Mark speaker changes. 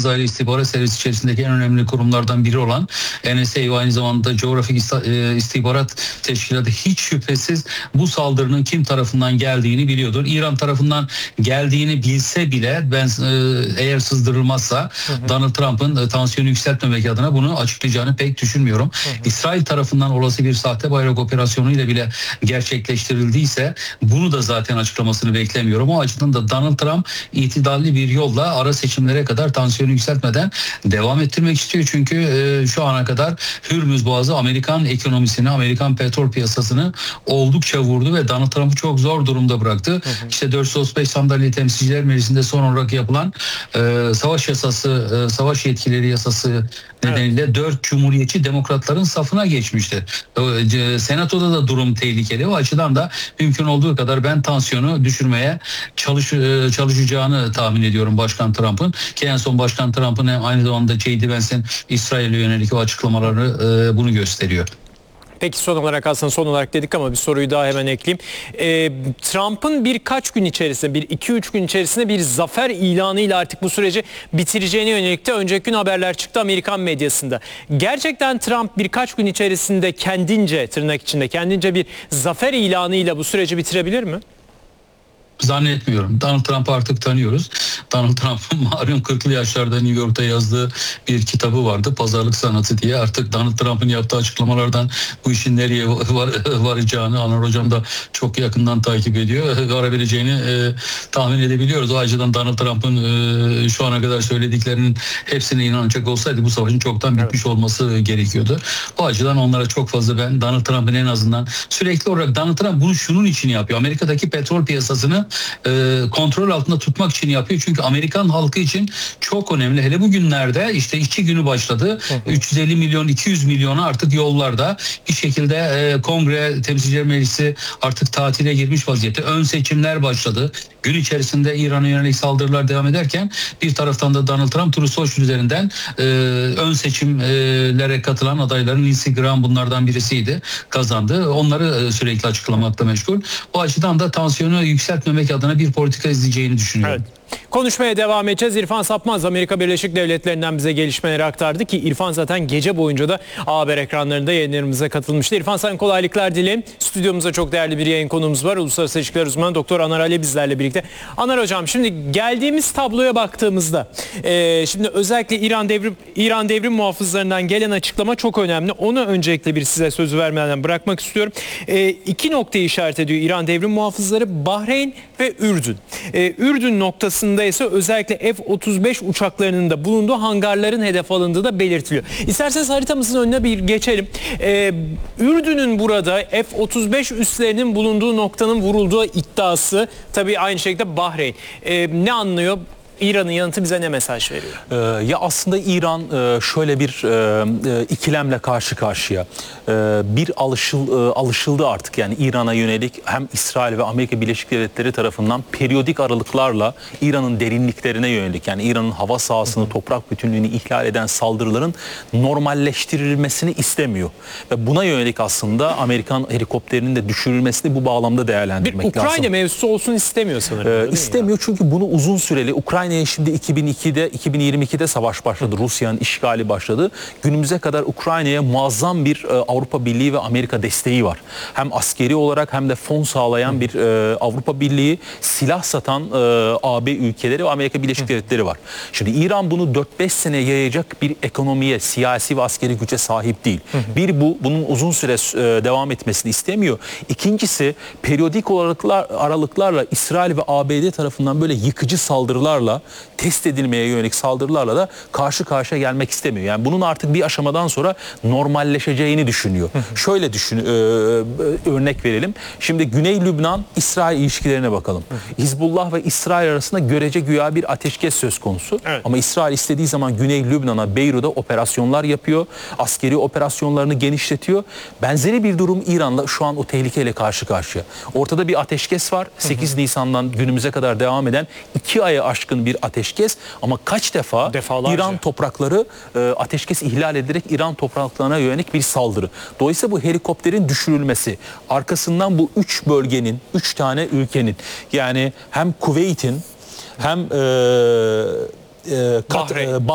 Speaker 1: İsrail İstihbarat Servisi içerisindeki en önemli kurumlardan biri olan NSA ve aynı zamanda Coğrafik İstihbarat Teşkilatı hiç şüphesiz bu saldırının kim tarafından geldiğini biliyordur. İran tarafından geldiğini bilse bile eğer sızdırılmazsa Donald Trump'ın tansiyonu yükseltmemek adına bunu açıklayacağını pek düşünmüyorum. İsrail tarafından olası bir sahte bayrak operasyonu ile bile gerçekleştirildiyse bunu da zaten açıklamasını beklemiyorum. O açıdan da Donald Trump itidalli bir yolla ara seçimlere kadar tansiyonu yükseltmeden devam ettirmek istiyor. Çünkü şu ana kadar Hürmüz Boğazı Amerikan ekonomisini, Amerikan petrol piyasasını oldukça vurdu ve Donald Trump'ı çok zor durumda bıraktı. İşte 435 sandalye Temsilciler Meclisi'nde son olarak yapılan savaş yetkileri yasası nedeniyle 4 cumhuriyetçi demokratların safına geçmişti. Senatoda da durum tehlikeli. O açıdan da mümkün olduğu kadar ben tansiyonu düşürmeye çalışacağını tahmin ediyorum Başkan Trump'ın. Ki en son Başkan Trump'ın aynı zamanda J.D. Vance'in İsrail'e yönelik o açıklamaları bunu gösteriyor.
Speaker 2: Peki son olarak dedik ama bir soruyu daha hemen ekleyeyim. Trump'ın birkaç gün içerisinde, 2-3 gün içerisinde bir zafer ilanıyla artık bu süreci bitireceğine yönelik de önceki gün haberler çıktı Amerikan medyasında. Gerçekten Trump birkaç gün içerisinde kendince bir zafer ilanıyla bu süreci bitirebilir mi?
Speaker 1: Zannetmiyorum. Donald Trump'ı artık tanıyoruz. Donald Trump'ın malum 40'lı yaşlarda New York'ta yazdığı bir kitabı vardı. Pazarlık Sanatı diye. Artık Donald Trump'ın yaptığı açıklamalardan bu işin nereye varacağını Anar Hocam da çok yakından takip ediyor. Varabileceğini tahmin edebiliyoruz. O açıdan Donald Trump'ın şu ana kadar söylediklerinin hepsine inanacak olsaydı bu savaşın çoktan bitmiş olması gerekiyordu. O açıdan onlara çok fazla ben Donald Trump'ın en azından sürekli olarak Donald Trump bunu şunun için yapıyor. Amerika'daki petrol piyasasını kontrol altında tutmak için yapıyor. Çünkü Amerikan halkı için çok önemli. Hele bugünlerde işte işçi günü başladı. 350 milyon 200 milyonu artık yollarda. Bir şekilde Kongre Temsilciler Meclisi artık tatile girmiş vaziyette. Ön seçimler başladı. Gün içerisinde İran'a yönelik saldırılar devam ederken bir taraftan da Donald Trump Truth Social üzerinden ön seçimlere katılan adayların Lindsey Graham bunlardan birisiydi. Kazandı. Onları sürekli açıklamakla meşgul. Bu açıdan da tansiyonu yükseltmemek adına bir politika izleyeceğini düşünüyorum.
Speaker 2: Evet. Konuşmaya devam edeceğiz. İrfan Sapmaz Amerika Birleşik Devletleri'nden bize gelişmeleri aktardı ki İrfan zaten gece boyunca da haber ekranlarında yayınlarımıza katılmıştı. İrfan sana kolaylıklar dileyim. Stüdyomuzda çok değerli bir yayın konuğumuz var. Uluslararası İlişkiler Uzmanı Doktor Anar Ali bizlerle birlikte. Anar Hocam şimdi geldiğimiz tabloya baktığımızda şimdi özellikle İran devrim muhafızlarından gelen açıklama çok önemli. Onu öncelikle bir size sözü vermeden bırakmak istiyorum. İki noktayı işaret ediyor İran devrim muhafızları: Bahreyn ve Ürdün. Ürdün noktasında ise özellikle F-35 uçaklarının da bulunduğu hangarların hedef alındığı da belirtiliyor. İsterseniz haritamızın önüne bir geçelim. Ürdün'ün burada F-35 üslerinin bulunduğu noktanın vurulduğu iddiası, tabii aynı şekilde Bahreyn. Ne anlıyor? İran'ın yanıtı bize ne mesaj veriyor?
Speaker 3: Ya aslında İran şöyle bir ikilemle karşı karşıya. Bir alışıldı artık, yani İran'a yönelik hem İsrail ve Amerika Birleşik Devletleri tarafından periyodik aralıklarla İran'ın derinliklerine yönelik, yani İran'ın hava sahasını, toprak bütünlüğünü ihlal eden saldırıların normalleştirilmesini istemiyor. Ve buna yönelik aslında Amerikan helikopterinin de düşürülmesini bu bağlamda değerlendirmek lazım.
Speaker 2: Ukrayna mevzusu olsun istemiyor sanırım.
Speaker 3: İstemiyor çünkü bunu uzun süreli Ukrayna'ya şimdi 2022'de savaş başladı. Rusya'nın işgali başladı. Günümüze kadar Ukrayna'ya muazzam bir Avrupa Birliği ve Amerika desteği var. Hem askeri olarak hem de fon sağlayan bir Avrupa Birliği, silah satan AB ülkeleri ve Amerika Birleşik Devletleri var. Şimdi İran bunu 4-5 sene yayacak bir ekonomiye, siyasi ve askeri güce sahip değil. Bunun uzun süre devam etmesini istemiyor. İkincisi, periyodik aralıklarla İsrail ve ABD tarafından böyle yıkıcı saldırılarla, test edilmeye yönelik saldırılarla da karşı karşıya gelmek istemiyor. Yani bunun artık bir aşamadan sonra normalleşeceğini düşünüyor. Şöyle örnek verelim. Şimdi Güney Lübnan-İsrail ilişkilerine bakalım. Hizbullah ve İsrail arasında görece güya bir ateşkes söz konusu. Evet. Ama İsrail istediği zaman Güney Lübnan'a, Beyrut'a operasyonlar yapıyor. Askeri operasyonlarını genişletiyor. Benzeri bir durum İran'la şu an o tehlikeyle karşı karşıya. Ortada bir ateşkes var. 8 Nisan'dan günümüze kadar devam eden 2 aya aşkın bir ateşkes, ama kaç defalarca İran toprakları ateşkes ihlal ederek İran topraklarına yönelik bir saldırı. Dolayısıyla bu helikopterin düşürülmesi, arkasından bu 3 bölgenin, 3 tane ülkenin, yani hem Kuveyt'in hem